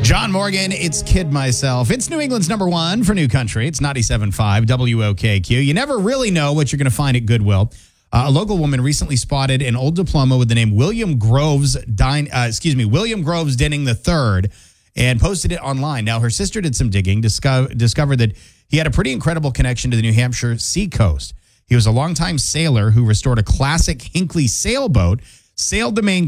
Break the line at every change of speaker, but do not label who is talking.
John Morgan, it's Kid Myself. It's New England's number one for New Country. It's 97.5 WOKQ. You never really know what you're going to find at Goodwill. A local woman recently spotted an old diploma with the name William Groves Denning III and posted it online. Now, her sister did some digging, discovered that he had a pretty incredible connection to the New Hampshire seacoast. He was a longtime sailor who restored a classic Hinckley sailboat, sailed the main